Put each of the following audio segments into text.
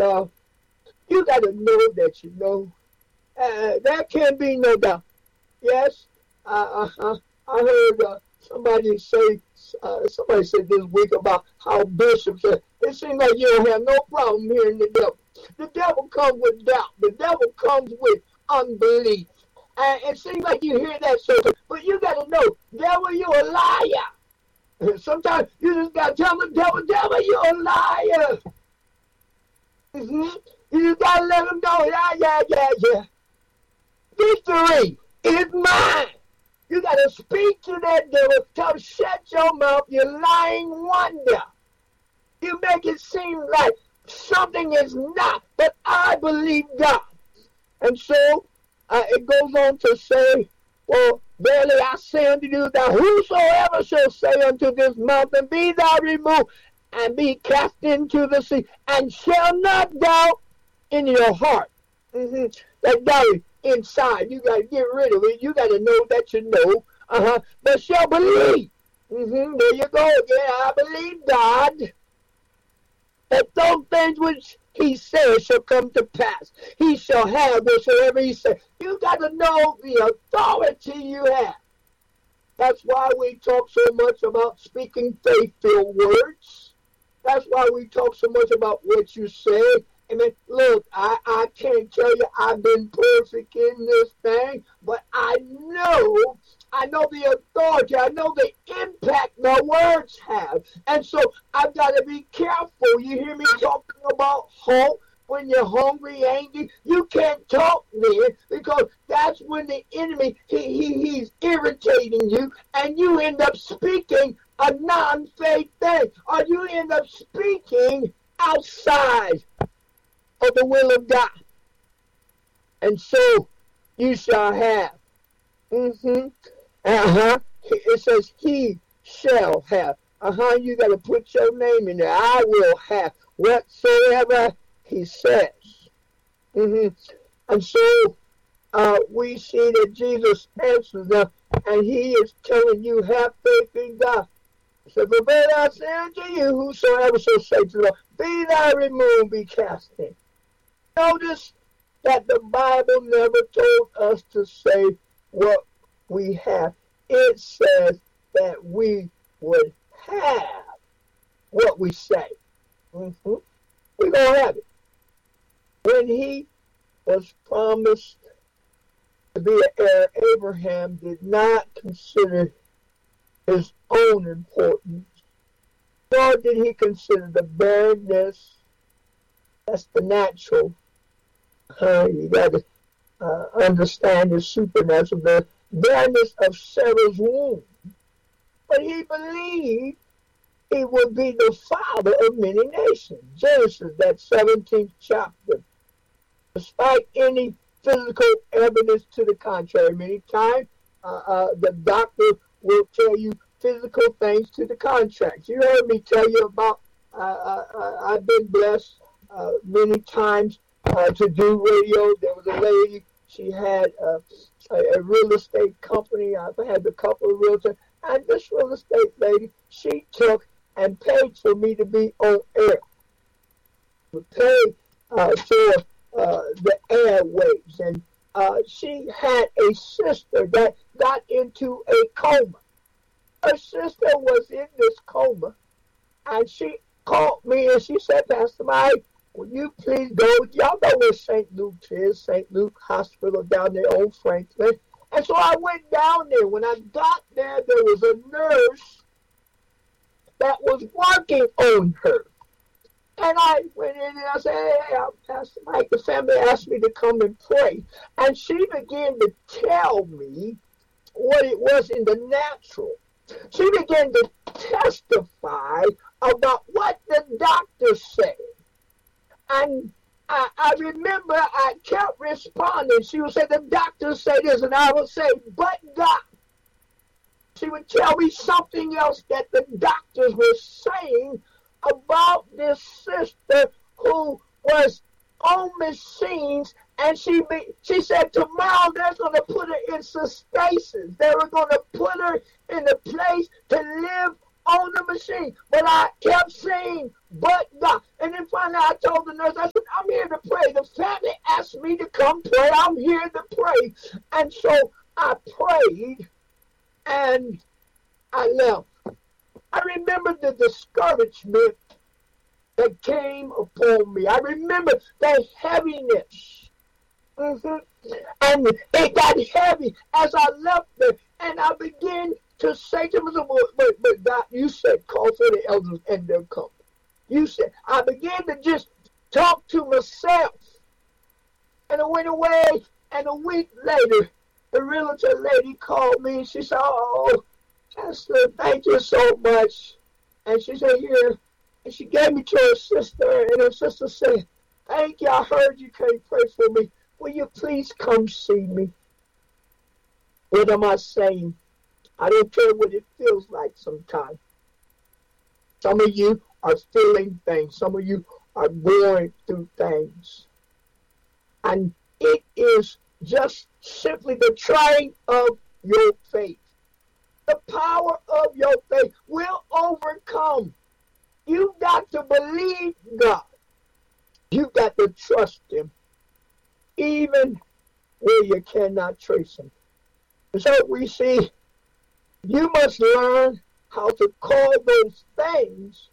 you got to know that you know. There can be no doubt. Yes, I heard somebody said this week about how Bishop said, it seems like you don't have no problem hearing the devil. The devil comes with doubt. The devil comes with unbelief. And it seems like you hear that so, but you got to know, devil, you a liar. Sometimes you just got to tell the devil, you a liar. You just got to let him know, yeah. Victory is mine. You got to speak to that devil. Tell him, shut your mouth, you lying wonder. You make it seem like something is not, but I believe God. And so it goes on to say, well, verily I say unto you that whosoever shall say unto this mountain, be thou removed, and be cast into the sea, and shall not doubt in your heart. That doubt inside, you got to get rid of it. You got to know that you know. But shall believe. There you go again. I believe God, that those things which he says shall come to pass. He shall have whatsoever he says. You got to know the authority you have. That's why we talk so much about speaking faith-filled words. That's why we talk so much about what you say. I mean, look, I can't tell you I've been perfect in this thing, but I know the authority. I know the impact my words have. And so I've got to be careful. You hear me talking about hope? When you're hungry, angry, you can't talk then, because that's when the enemy, he's irritating you, and you end up speaking a non-faith thing, or you end up speaking outside of the will of God. And so you shall have. It says he shall have. You got to put your name in there. I will have whatsoever he says. And so we see that Jesus answers them, and he is telling you, have faith in God. So, but I say unto you, whosoever shall say to the Lord, be thou removed, be cast in. Notice that the Bible never told us to say what we have. It says that we would have what we say. We're going to have it. When he was promised to be an heir, Abraham did not consider his own importance, nor did he consider the barrenness. That's the natural. You got to understand the supernatural, the barrenness of Sarah's womb. But he believed he would be the father of many nations. Genesis, that 17th chapter. Despite any physical evidence to the contrary, many times the doctor will tell you physical things to the contrary. You heard me tell you about, I've been blessed many times to do radio. There was a lady, she had a real estate company. I've had a couple of realtors. And this real estate lady, she took and paid for me to be on air. We paid for the airwaves. And she had a sister that got into a coma. Her sister was in this coma, and she called me and she said, Pastor Mike, will you please go? Y'all know where St. Luke's is, St. Luke Hospital down there on Franklin. And so I went down there. When I got there, there was a nurse that was working on her. And I went in and I said, hey, Pastor Mike, the family asked me to come and pray. And she began to tell me what it was in the natural. She began to testify about what the doctor said. And I remember I kept responding. She would say, the doctor said this, and I would say, but God. She would tell me something else that the doctors were saying about this sister who was on machines, and she said tomorrow they're going to put her in stasis. They were going to put her in a place to live on the machine. But I kept saying, but God. And then finally I told the nurse, I said, I'm here to pray. The family asked me to come pray. I'm here to pray. And so I prayed and I left. I remember the discouragement that came upon me. I remember the heaviness. And it got heavy as I left there. And I began to say to myself, but God, you said call for the elders and they'll come. You said, I began to just talk to myself. And I went away, and a week later, the realtor lady called me, and she said, oh, Pastor, thank you so much. And she said, here, and she gave me to her sister, and her sister said, thank you, I heard you came pray for me. Will you please come see me? What am I saying? I don't care what it feels like sometimes. Some of you are feeling things. Some of you are going through things. And it is just simply the trying of your faith. The power of your faith will overcome. You've got to believe God. You've got to trust Him, even where you cannot trace Him. And so we see you must learn how to call those things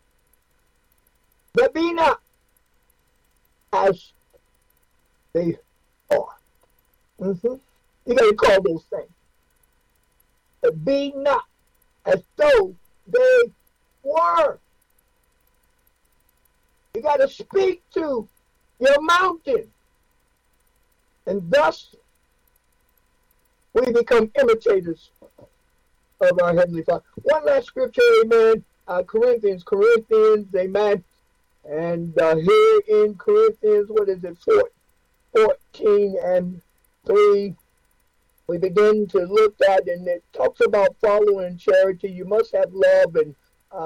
that be not as they are. You got to call those things that be not as though they were. You got to speak to your mountain. And thus, we become imitators of our Heavenly Father. One last scripture, amen. Corinthians, amen. And here in Corinthians, what is it, 14 and 3, we begin to look at, and it talks about following charity. You must have love and,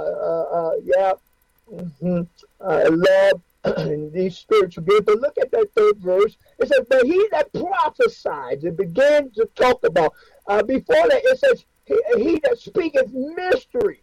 love and these spiritual gifts. But look at that third verse. It says, but he that prophesies, it begins to talk about, before that it says, he that speaketh mysteries.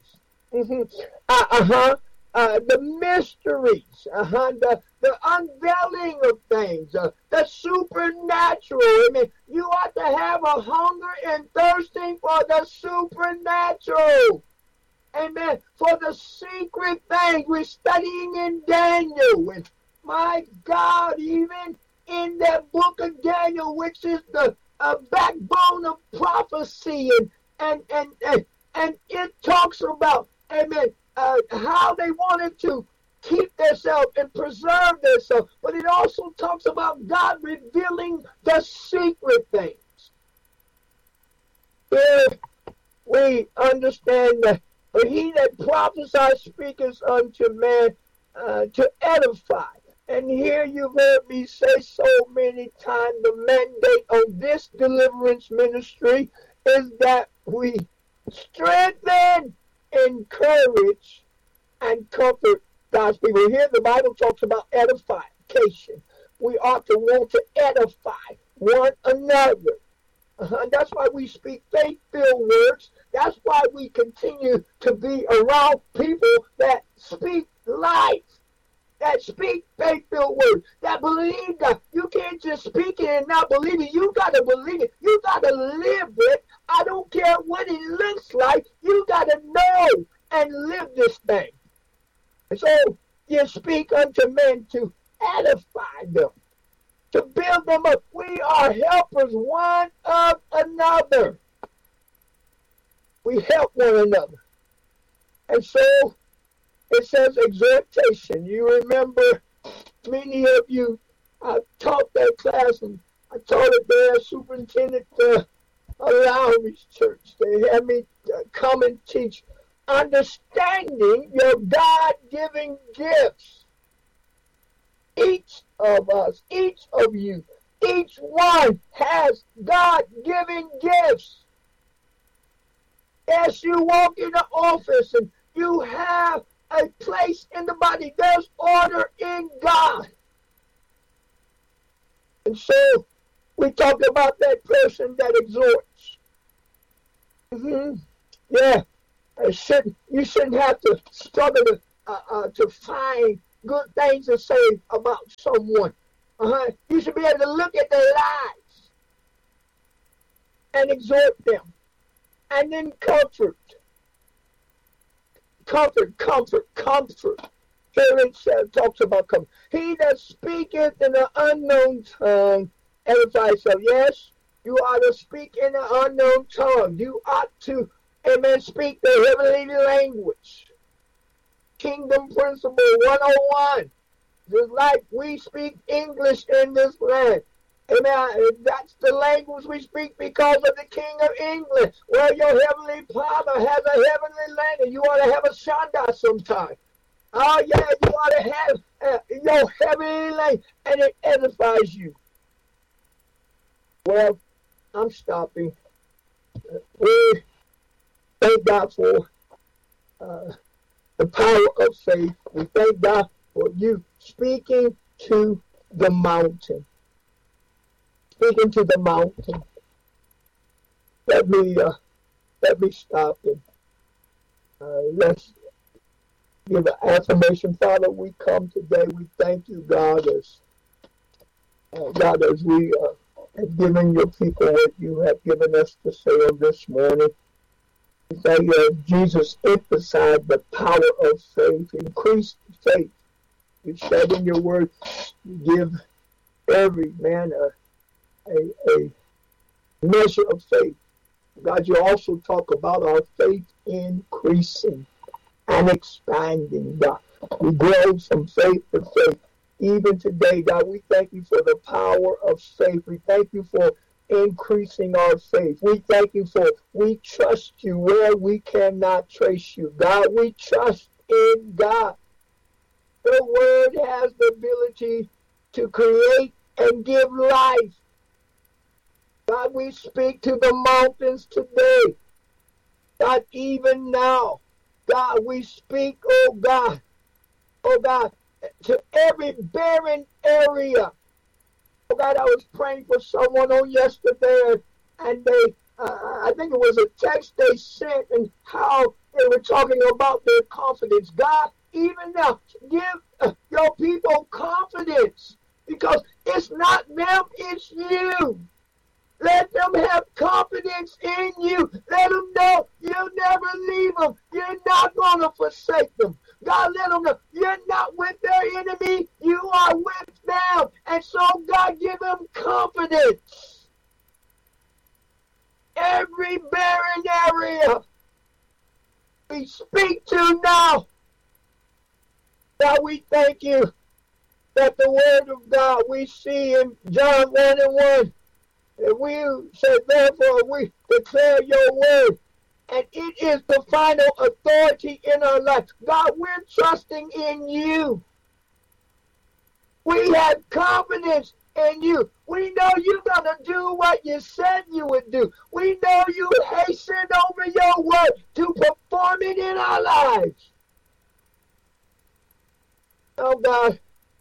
The mysteries, the unveiling of things, the supernatural. I mean, you ought to have a hunger and thirsting for the supernatural. Amen. For the secret things. We're studying in Daniel. And my God, even in that book of Daniel, which is the backbone of prophecy, and it talks about, amen, how they wanted to keep themselves and preserve themselves. But it also talks about God revealing the secret things. Here we understand that he that prophesies speaketh unto man to edify. And here you've heard me say so many times, the mandate of this deliverance ministry is that we strengthen, encourage, and comfort God's people. Here the Bible talks about edification. We ought to want to edify one another. That's why we speak faith-filled words. That's why we continue to be around people that speak life, that speak faith-filled words, that believe God. You can't just speak it and not believe it. You got to believe it. You got to live it. I don't care what it looks like. You got to know and live this thing. And so you speak unto men to edify them, to build them up. We are helpers one of another. We help one another. And so it says exhortation. You remember, many of you, I taught that class, and I taught it there, Superintendent Lowry's church. They had me come and teach understanding your God-given gifts. Each of us, each of you, each one has God-given gifts. As you walk in the office and you have a place in the body, there's order in God. And so we talk about that person that exhorts. Yeah. You shouldn't have to struggle to find good things to say about someone. You should be able to look at their lives and exhort them, and then comfort. Here it talks about comfort. He that speaketh in an unknown tongue edifies himself. Yes, you ought to speak in an unknown tongue. You ought to, amen, speak the heavenly language. Kingdom Principle 101. Just like we speak English in this land. Amen. That's the language we speak because of the King of England. Well, your Heavenly Father has a heavenly land, and you ought to have a Shanda sometime. Oh, yeah, you ought to have your heavenly land, and it edifies you. Well, I'm stopping. We thank God for the power of faith. We thank God for you speaking to the mountain. Speaking to the mountain. Let me stop and let's give an affirmation. Father, we come today. We thank you, God, as we have given your people what you have given us to say on this morning. We thank you as Jesus emphasized the power of faith, increased faith. You said in your word, you give every man a measure of faith. God, you also talk about our faith increasing and expanding, God. We grow from faith to faith. Even today, God, we thank you for the power of faith. We thank you for increasing our faith. We thank you for we trust you where we cannot trace you. God, we trust in God. The word has the ability to create and give life. God, we speak to the mountains today. God, even now, God, we speak, oh God, to every barren area. Oh God, I was praying for someone on yesterday, and they, I think it was a text they sent, and how they were talking about their confidence. God, even now, give your people confidence, because it's not them, it's you. Let them have confidence in you. Let them know you'll never leave them. You're not going to forsake them. God, let them know you're not with their enemy. You are with them. And so, God, give them confidence. Every barren area we speak to now. God, we thank you that the word of God we see in John 1:1. And we say, therefore, we declare your word. And it is the final authority in our life. God, we're trusting in you. We have confidence in you. We know you're going to do what you said you would do. We know you hastened over your word to perform it in our lives. Oh, God,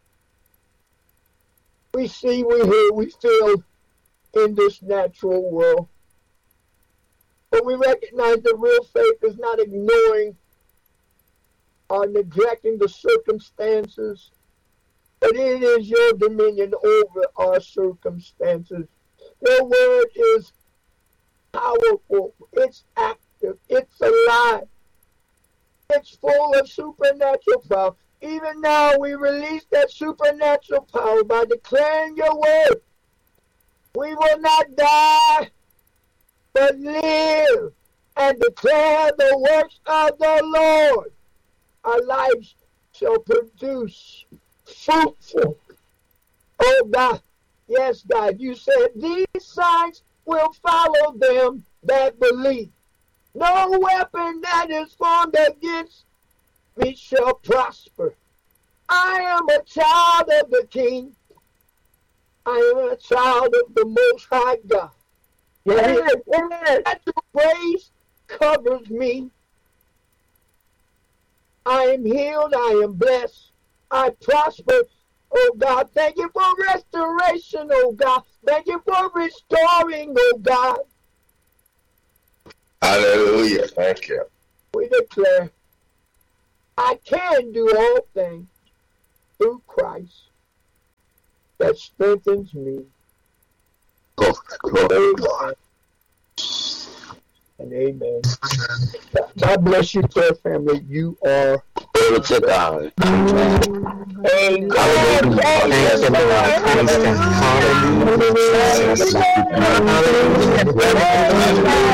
we see, we hear, we feel in this natural world. But we recognize that real faith is not ignoring or neglecting the circumstances, but it is your dominion over our circumstances. Your word is powerful, it's active, it's alive, it's full of supernatural power. Even now we release that supernatural power by declaring your word. We will not die, but live and declare the works of the Lord. Our lives shall produce fruitful. Oh God, yes God, you said these signs will follow them that believe. No weapon that is formed against me shall prosper. I am a child of the King. I am a child of the Most High God. Yes. That your grace covers me. I am healed. I am blessed. I prosper. Oh God, thank you for restoration, oh God. Thank you for restoring, oh God. Hallelujah. Thank you. We declare, I can do all things through Christ that strengthens me. Amen and amen. God bless you, prayer family. You are glory to God. amen. Hallelujah. Thank you, Lord. Praise God. Hallelujah. Hallelujah.